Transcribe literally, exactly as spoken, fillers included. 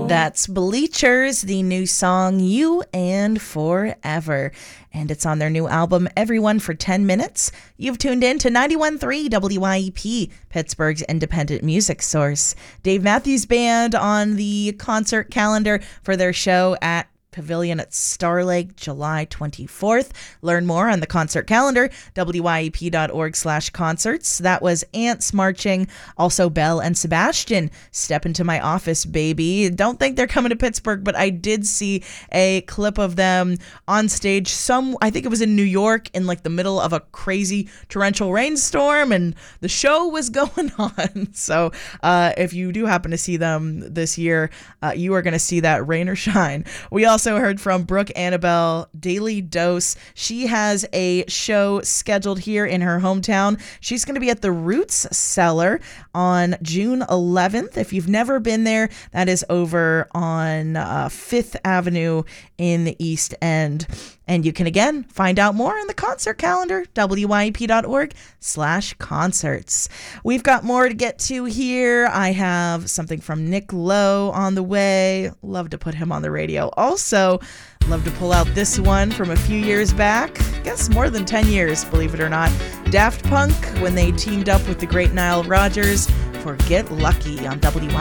That's Bleachers, the new song You and Forever. And it's on their new album, Everyone for ten minutes. You've tuned in to ninety-one point three W I E P, Pittsburgh's independent music source. Dave Matthews Band on the concert calendar for their show at Pavilion at Star Lake, July twenty-fourth. Learn more on the concert calendar, W I E P dot org slash concerts. That was Ants marching. Also, Belle and Sebastian, Step Into My Office, Baby. Don't think they're coming to Pittsburgh, but I did see a clip of them on stage. Some, I think it was in New York, in like the middle of a crazy torrential rainstorm, and the show was going on. So uh, if you do happen to see them this year, uh, you are going to see that rain or shine. We also heard from Brooke Annabelle, Daily Dose. She has a show scheduled here in her hometown. She's going to be at the Roots Cellar on June eleventh. If you've never been there, that is over on uh, Fifth Avenue in the East End. And you can, again, find out more on the concert calendar, W I E P dot org slash concerts. We've got more to get to here. I have something from Nick Lowe on the way. Love to put him on the radio. Also, love to pull out this one from a few years back. I guess more than ten years, believe it or not. Daft Punk, when they teamed up with the great Nile Rodgers for Get Lucky on W I E P.